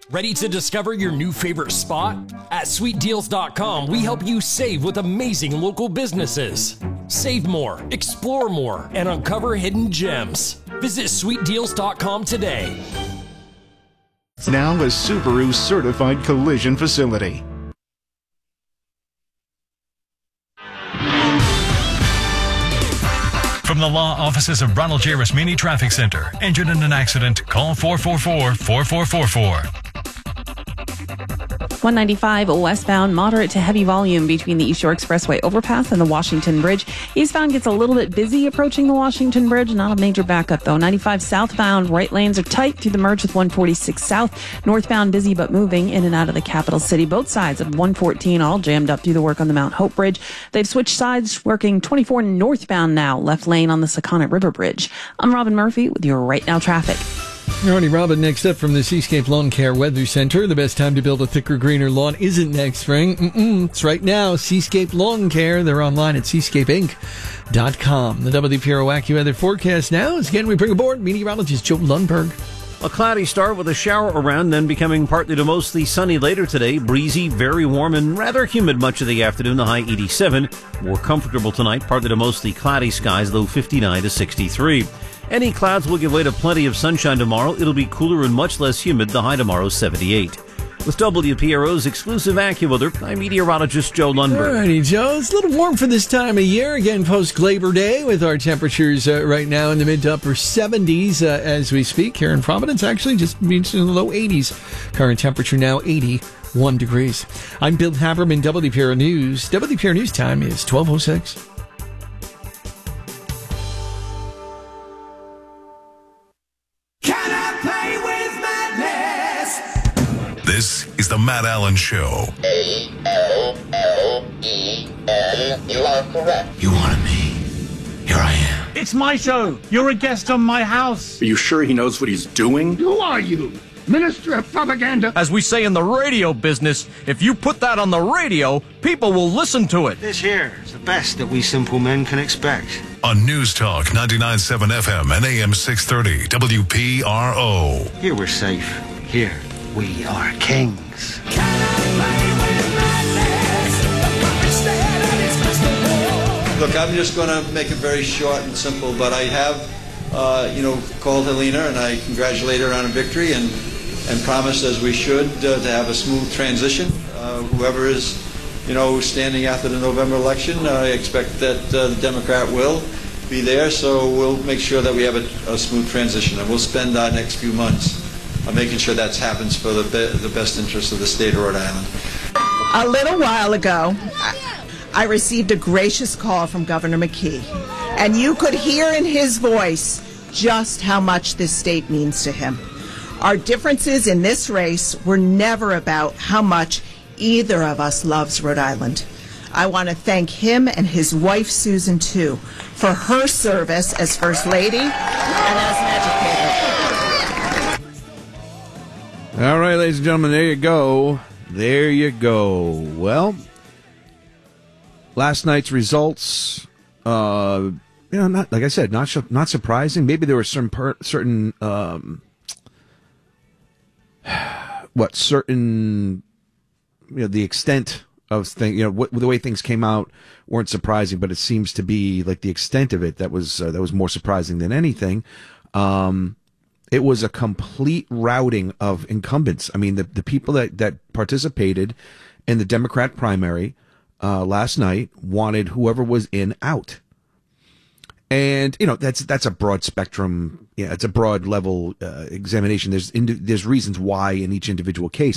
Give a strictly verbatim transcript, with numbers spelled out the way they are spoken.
Ready to discover your new favorite spot? At sweet deals dot com, we help you save with amazing local businesses. Save more, explore more, and uncover hidden gems. Visit sweet deals dot com today. Now a Subaru certified collision facility. From the law offices of Ronald J. Rasmini Traffic Center. Injured in an accident? Call four four four, four four four four. one ninety-five westbound, moderate to heavy volume between the East Shore Expressway overpass and the Washington Bridge. Eastbound gets a little bit busy approaching the Washington Bridge. Not a major backup, though. ninety-five southbound, right lanes are tight through the merge with one forty-six south. Northbound busy but moving in and out of the capital city. Both sides of one fourteen all jammed up through the work on the Mount Hope Bridge. They've switched sides, working twenty-four northbound now, left lane on the Sakonnet River Bridge. I'm Robin Murphy with your Right Now traffic. Alrighty, Robin, next up from the Seascape Lawn Care Weather Center. The best time to build a thicker, greener lawn isn't next spring. Mm-mm, it's right now. Seascape Lawn Care. They're online at seascape inc dot com. The W P R O AccuWeather forecast now is again we bring aboard meteorologist Joe Lundberg. A cloudy start with a shower around, then becoming partly to mostly sunny later today. Breezy, very warm, and rather humid much of the afternoon. The high eighty-seven. More comfortable tonight, partly to mostly cloudy skies, low fifty-nine to sixty-three. Any clouds will give way to plenty of sunshine tomorrow. It'll be cooler and much less humid. The high tomorrow, seventy-eight. With W P R O's exclusive AccuWeather, I'm meteorologist Joe Lundberg. All righty, Joe. It's a little warm for this time of year. Again, post-Labor Day with our temperatures uh, right now in the mid to upper seventies uh, as we speak. Here in Providence, actually, just means in the low eighties. Current temperature now eighty-one degrees. I'm Bill Haberman, W P R News. W P R News time is twelve oh six. This is the Matt Allen Show. A L L E N. You are correct. You wanted me. Here I am. It's my show. You're a guest on my house. Are you sure he knows what he's doing? Who are you? Minister of Propaganda? As we say in the radio business, if you put that on the radio, people will listen to it. This here is the best that we simple men can expect. On News Talk ninety-nine point seven F M and A M six thirty W P R O. Here we're safe. Here we are kings. Look, I'm just going to make it very short and simple, but I have, uh, you know, called Helena and I congratulate her on a victory and, and promised, as we should, uh, to have a smooth transition. Uh, whoever is, you know, standing after the November election, I expect that uh, the Democrat will be there, so we'll make sure that we have a, a smooth transition, and we'll spend our next few months uh, making sure that happens for the, be- the best interest of the state of Rhode Island. A little while ago, I received a gracious call from Governor McKee, and you could hear in his voice just how much this state means to him. Our differences in this race were never about how much either of us loves Rhode Island. I want to thank him and his wife, Susan, too, for her service as First Lady and as an educator. All right, ladies and gentlemen, there you go. There you go. Well, last night's results, uh, you know, not like I said, not not surprising. Maybe there were some per, certain, um, what certain, you know, the extent of thing, you know, what, the way things came out weren't surprising, but it seems to be like the extent of it that was uh, that was more surprising than anything. Um, it was a complete routing of incumbents. I mean, the the people that that participated in the Democrat primary Uh, last night wanted whoever was in out. And, you know, that's that's a broad spectrum. Yeah, it's a broad level uh, examination. There's indi- there's reasons why in each individual case.